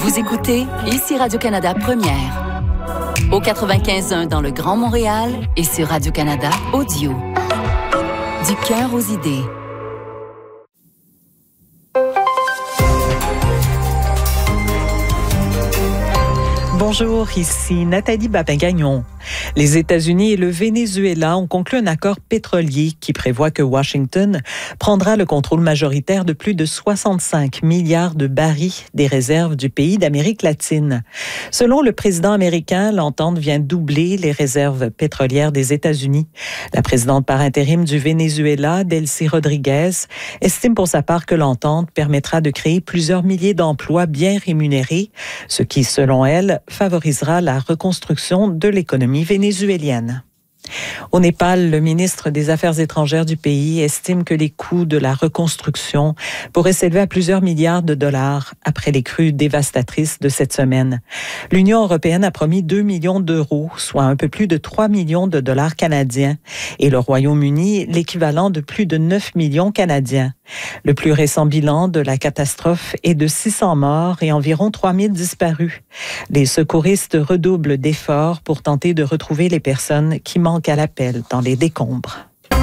Vous écoutez ici Radio-Canada Première. Au 95.1 dans le Grand Montréal et sur Radio-Canada Audio. Du cœur aux idées. Bonjour, ici Nathalie Babin-Gagnon. Les États-Unis et le Venezuela ont conclu un accord pétrolier qui prévoit que Washington prendra le contrôle majoritaire de plus de 65 milliards de barils des réserves du pays d'Amérique latine. Selon le président américain, l'entente vient doubler les réserves pétrolières des États-Unis. La présidente par intérim du Venezuela, Delcy Rodriguez, estime pour sa part que l'entente permettra de créer plusieurs milliers d'emplois bien rémunérés, ce qui, selon elle, favorisera la reconstruction de l'économie vénézuélienne. Au Népal, le ministre des Affaires étrangères du pays estime que les coûts de la reconstruction pourraient s'élever à plusieurs milliards de dollars après les crues dévastatrices de cette semaine. L'Union européenne a promis 2 millions d'euros, soit un peu plus de 3 millions de dollars canadiens, et le Royaume-Uni l'équivalent de plus de 9 millions canadiens. Le plus récent bilan de la catastrophe est de 600 morts et environ 3000 disparus. Les secouristes redoublent d'efforts pour tenter de retrouver les personnes qui manquent à l'appel dans les décombres.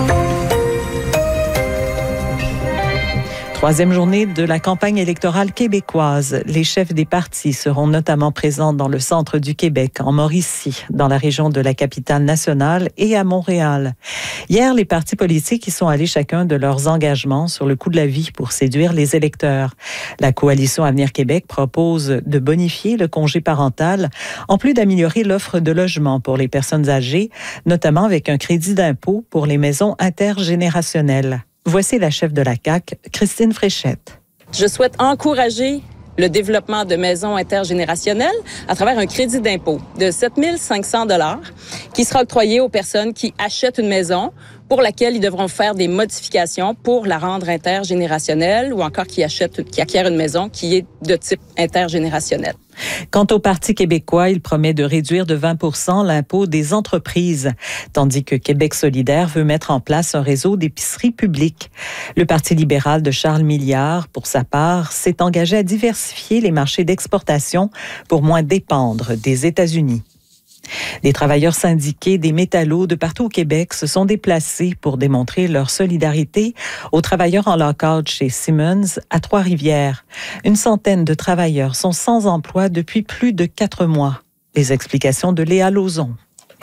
Troisième journée de la campagne électorale québécoise. Les chefs des partis seront notamment présents dans le centre du Québec, en Mauricie, dans la région de la capitale nationale et à Montréal. Hier, les partis politiques y sont allés chacun de leurs engagements sur le coût de la vie pour séduire les électeurs. La coalition Avenir Québec propose de bonifier le congé parental, en plus d'améliorer l'offre de logement pour les personnes âgées, notamment avec un crédit d'impôt pour les maisons intergénérationnelles. Voici la chef de la CAQ, Christine Fréchette. Je souhaite encourager le développement de maisons intergénérationnelles à travers un crédit d'impôt de 7 500 $ qui sera octroyé aux personnes qui achètent une maison pour laquelle ils devront faire des modifications pour la rendre intergénérationnelle ou encore qui acquièrent une maison qui est de type intergénérationnel. Quant au Parti québécois, il promet de réduire de 20% l'impôt des entreprises, tandis que Québec solidaire veut mettre en place un réseau d'épiceries publiques. Le Parti libéral de Charles Milliard, pour sa part, s'est engagé à diversifier les marchés d'exportation pour moins dépendre des États-Unis. Les travailleurs syndiqués des métallos de partout au Québec se sont déplacés pour démontrer leur solidarité aux travailleurs en lock-out chez Simmons à Trois-Rivières. Une centaine de travailleurs sont sans emploi depuis plus de 4 mois. Les explications de Léa Lauzon.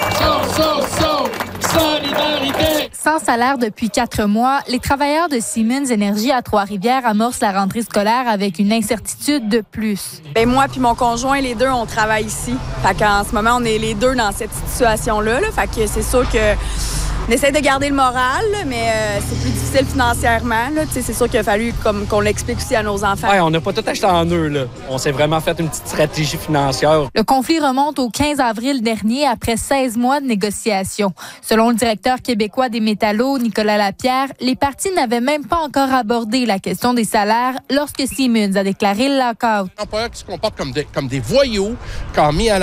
Solidarité! Sans salaire depuis 4 mois, les travailleurs de Siemens Énergie à Trois-Rivières amorcent la rentrée scolaire avec une incertitude de plus. Moi puis mon conjoint, les deux, on travaille ici. Fait qu'en ce moment, on est les deux dans cette situation-là. Fait que c'est sûr que on essaie de garder le moral, mais c'est plus difficile financièrement. C'est sûr qu'il a fallu qu'on l'explique aussi à nos enfants. Ouais, on n'a pas tout acheté en eux. Là. On s'est vraiment fait une petite stratégie financière. Le conflit remonte au 15 avril dernier après 16 mois de négociations. Selon le directeur québécois des métallos, Nicolas Lapierre, les partis n'avaient même pas encore abordé la question des salaires lorsque Siemens a déclaré le lock-out. Les employeurs qui se comportent comme des voyous, qui ont mis à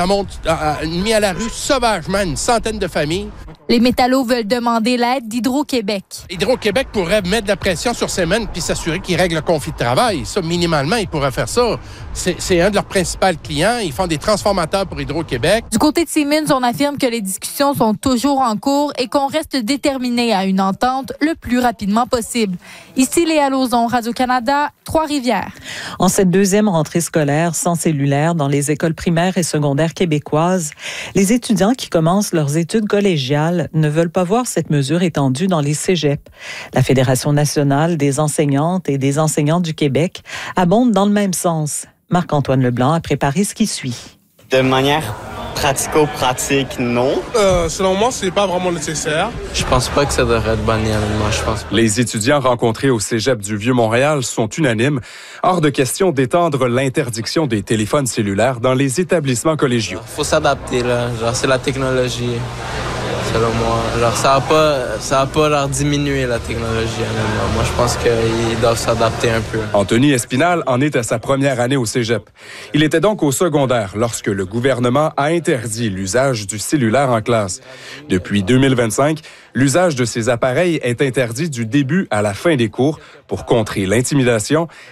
la rue sauvagement une centaine de familles. Les métallos veulent demander l'aide d'Hydro-Québec. Hydro-Québec pourrait mettre de la pression sur Siemens puis s'assurer qu'ils règlent le conflit de travail. Ça, minimalement, ils pourraient faire ça. C'est un de leurs principaux clients. Ils font des transformateurs pour Hydro-Québec. Du côté de Siemens, on affirme que les discussions sont toujours en cours et qu'on reste déterminé à une entente le plus rapidement possible. Ici, Léa Lauzon, Radio-Canada, Trois-Rivières. En cette deuxième rentrée scolaire sans cellulaire dans les écoles primaires et secondaires québécoises, les étudiants qui commencent leurs études collégiales ne veulent pas voir cette mesure étendue dans les cégeps. La Fédération nationale des enseignantes et des enseignants du Québec abonde dans le même sens. Marc-Antoine Leblanc a préparé ce qui suit. De manière pratico-pratique, non. Selon moi, c'est pas vraiment nécessaire. Je pense pas que ça devrait être banni, moi, je pense pas. Les étudiants rencontrés au Cégep du Vieux-Montréal sont unanimes. Hors de question d'étendre l'interdiction des téléphones cellulaires dans les établissements collégiaux. Faut s'adapter, là. Genre, c'est la technologie. Selon moi. Ça va pas leur diminuer la technologie. Moi, je pense qu'ils doivent s'adapter un peu. Anthony Espinal en est à sa première année au cégep. Il était donc au secondaire lorsque le gouvernement a interdit l'usage du cellulaire en classe. Depuis 2025, l'usage de ces appareils est interdit du début à la fin des cours pour contrer l'intimidation